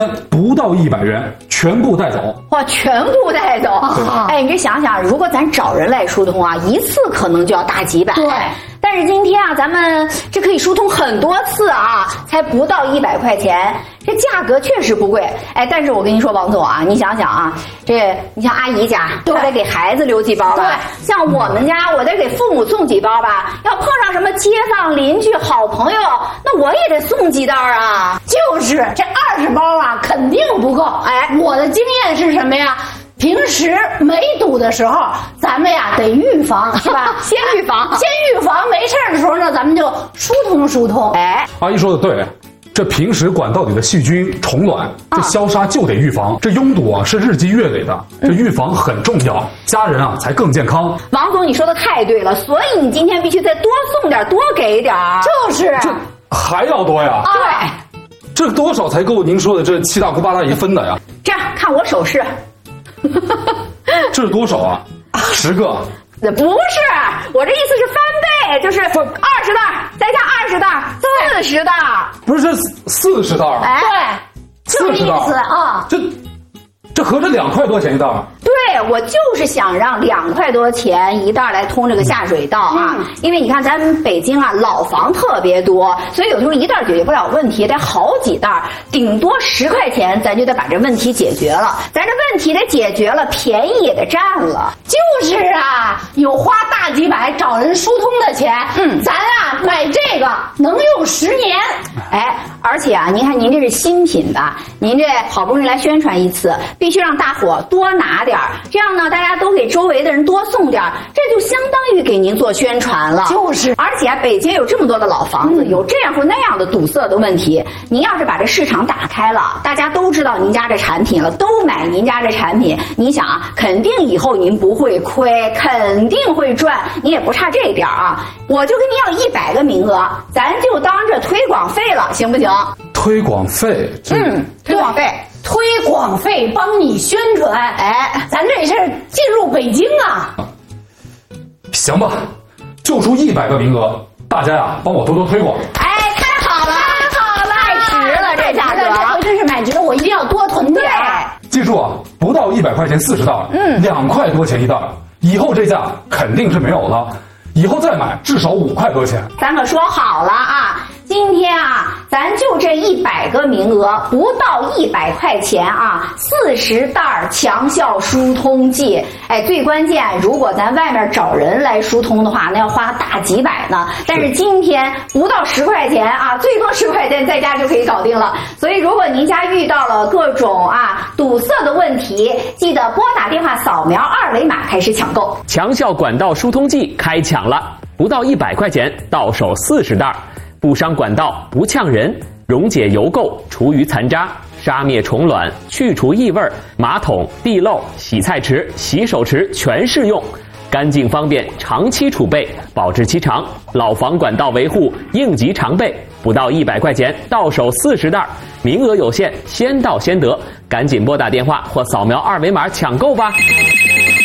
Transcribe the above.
不到100元，全部带走。 哇，全部带走！哎，你这想想，如果咱找人来疏通啊，一次可能就要大几百。 对。 但是今天啊，咱们这可以疏通很多次啊，才不到100块钱，这价格确实不贵。哎，但是我跟你说，王总啊，你想想啊，你像阿姨家，她得给孩子留几包吧？对。像我们家，我得给父母送几包吧？要碰上什么街坊邻居、好朋友，那我也得送几袋啊。 就是这20包啊，肯定不够。哎，我的经验是什么呀？平时没堵的时候，咱们呀得预防，是吧？ 先预防， 没事的时候呢，咱们就疏通。 哎，阿姨说的对，这平时管道里的细菌、虫卵，这消杀就得预防。这拥堵啊是日积月累的，这预防很重要，家人啊才更健康。 王总，你说的太对了，所以你今天必须再多送点，多给点。 就是这还要多呀？ 对， 这多少才够您说的这7大姑8大姨分的呀？ 这样看我手势。 这是多少啊？10个？ 不是，我这意思是翻倍，就是20袋，再加20袋，40袋。 不是，这40袋？ 哎， 对，就这意思啊。 这合着2块多钱一袋？ 对，我就是想让2块多钱一袋来通这个下水道啊，因为你看咱们北京啊老房特别多，所以有时候一袋解决不了问题，得好几袋，顶多10块钱咱就得把这问题解决了，咱这问题得解决了，便宜也得占了。 就是啊，有花大几百找人疏通的钱，咱啊买这个能用10年。 哎，而且啊，您看您这是新品的，您这好不容易来宣传一次，必须让大伙多拿点儿，这样呢，大家都给周围的人多送点儿，这就相当于给您做宣传了。 就是， 而且啊，北京有这么多的老房子，有这样或那样的堵塞的问题，您要是把这市场打开了，大家都知道您家这产品了，都买您家这产品，你想啊，肯定以后您不会亏，肯定会赚，你也不差这点啊。我就跟您要100个名额，咱就当这推广费了，行不行？ 推广费？ 推广费。 推广费帮你宣传，哎，咱这是进入北京啊！ 行吧，就出100个名额，大家呀帮我多多推广。 哎，太好了，太值了，这价格， 这回真是买值了，我一定要多囤点。 记住啊，不到100块钱40袋，2块多钱一袋，以后这价肯定是没有了，以后再买至少5块多钱。 咱可说好了啊。今天啊，咱就这100个名额，不到100块钱啊，40袋强效疏通剂。哎，最关键，如果咱外面找人来疏通的话，那要花大几百呢。但是今天不到10块钱啊，最多10块钱在家就可以搞定了。所以，如果您家遇到了各种堵塞的问题，记得拨打电话扫描2维码开始抢购。 强效管道疏通剂开抢了，不到100块钱，到手40袋。不伤管道，不呛人，溶解油垢，除余残渣，杀灭虫卵，去除异味，马桶、地漏、洗菜池、洗手池全适用，干净方便，长期储备，保质期长，老房管道维护应急常备。不到100块钱，到手40袋，名额有限，先到先得，赶紧拨打电话或扫描2维码抢购吧。